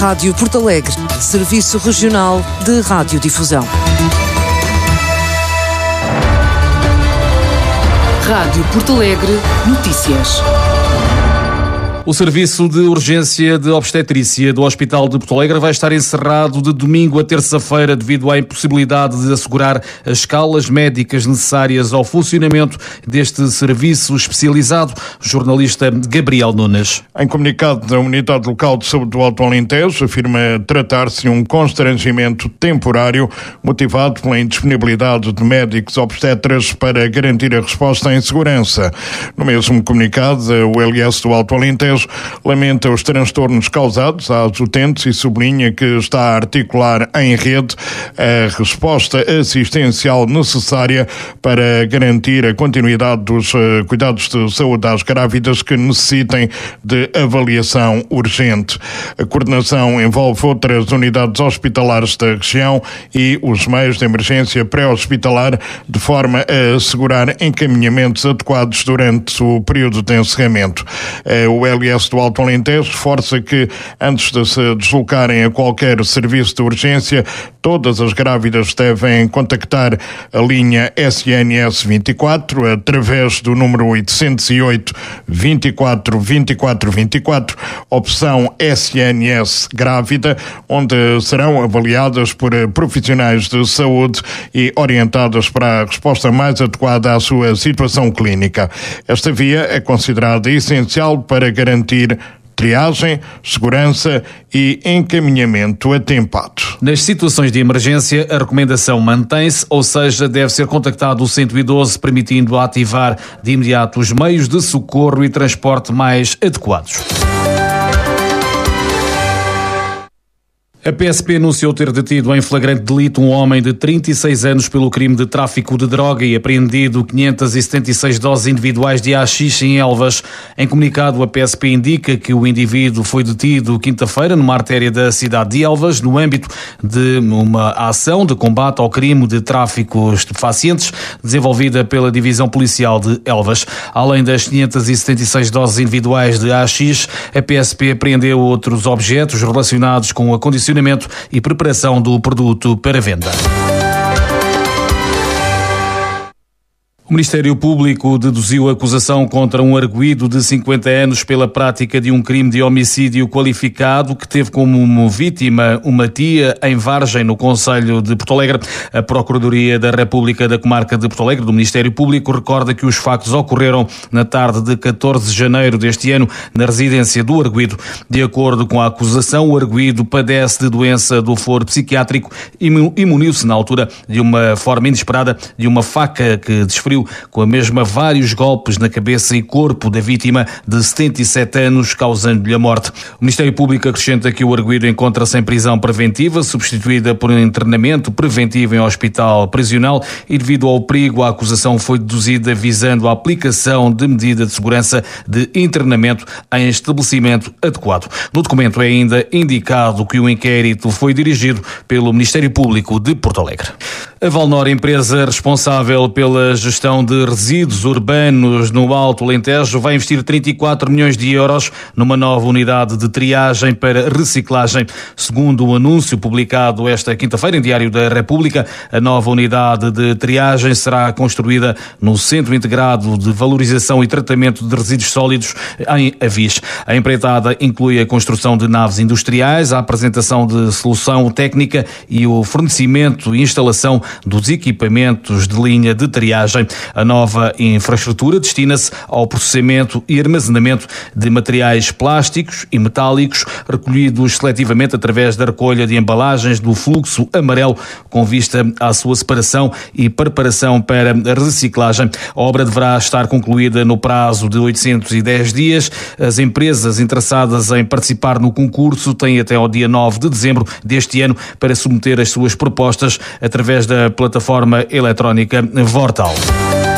Rádio Porto Alegre, Serviço Regional de Radiodifusão. Rádio Porto Alegre, notícias. O serviço de urgência de obstetrícia do Hospital de Porto Alegre vai estar encerrado de domingo a terça-feira devido à impossibilidade de assegurar as escalas médicas necessárias ao funcionamento deste serviço especializado. Jornalista Gabriel Nunes. Em comunicado da Unidade Local de Saúde do Alto Alentejo, afirma tratar-se de um constrangimento temporário motivado pela indisponibilidade de médicos obstetras para garantir a resposta em segurança. No mesmo comunicado, o LS do Alto Alentejo lamenta os transtornos causados às utentes e sublinha que está a articular em rede a resposta assistencial necessária para garantir a continuidade dos cuidados de saúde às grávidas que necessitem de avaliação urgente. A coordenação envolve outras unidades hospitalares da região e os meios de emergência pré-hospitalar, de forma a assegurar encaminhamentos adequados durante o período de encerramento. O LS do Alto Alentejo reforça que, antes de se deslocarem a qualquer serviço de urgência, todas as grávidas devem contactar a linha SNS 24 através do número 808 24 24 24, opção SNS Grávida, onde serão avaliadas por profissionais de saúde e orientadas para a resposta mais adequada à sua situação clínica. Esta via é considerada essencial para garantir triagem, segurança e encaminhamento atempado. Nas situações de emergência, a recomendação mantém-se, ou seja, deve ser contactado o 112, permitindo ativar de imediato os meios de socorro e transporte mais adequados. A PSP anunciou ter detido em flagrante delito um homem de 36 anos pelo crime de tráfico de droga e apreendido 576 doses individuais de haxixe em Elvas. Em comunicado, a PSP indica que o indivíduo foi detido quinta-feira numa artéria da cidade de Elvas, no âmbito de uma ação de combate ao crime de tráfico estupefacientes desenvolvida pela Divisão Policial de Elvas. Além das 576 doses individuais de haxixe, a PSP apreendeu outros objetos relacionados com a condicionamento e preparação do produto para venda. O Ministério Público deduziu a acusação contra um arguido de 50 anos pela prática de um crime de homicídio qualificado que teve como vítima uma tia em Vargem, no concelho de Porto Alegre. A Procuradoria da República da Comarca de Porto Alegre, do Ministério Público, recorda que os factos ocorreram na tarde de 14 de janeiro deste ano na residência do arguido. De acordo com a acusação, o arguido padece de doença do foro psiquiátrico e muniu-se na altura de uma forma inesperada de uma faca que desferiu com a mesma vários golpes na cabeça e corpo da vítima de 77 anos, causando-lhe a morte. O Ministério Público acrescenta que o arguido encontra-se em prisão preventiva, substituída por um internamento preventivo em hospital prisional, e devido ao perigo, a acusação foi deduzida visando a aplicação de medida de segurança de internamento em estabelecimento adequado. No documento é ainda indicado que o inquérito foi dirigido pelo Ministério Público de Porto Alegre. A Valnor, empresa responsável pela gestão de resíduos urbanos no Alto Alentejo, vai investir 34 milhões de euros numa nova unidade de triagem para reciclagem. Segundo o anúncio publicado esta quinta-feira em Diário da República, a nova unidade de triagem será construída no Centro Integrado de Valorização e Tratamento de Resíduos Sólidos em Avis. A empreitada inclui a construção de naves industriais, a apresentação de solução técnica e o fornecimento e instalação dos equipamentos de linha de triagem. A nova infraestrutura destina-se ao processamento e armazenamento de materiais plásticos e metálicos recolhidos seletivamente através da recolha de embalagens do fluxo amarelo, com vista à sua separação e preparação para a reciclagem. A obra deverá estar concluída no prazo de 810 dias. As empresas interessadas em participar no concurso têm até ao dia 9 de dezembro deste ano para submeter as suas propostas através da plataforma eletrónica Vortal.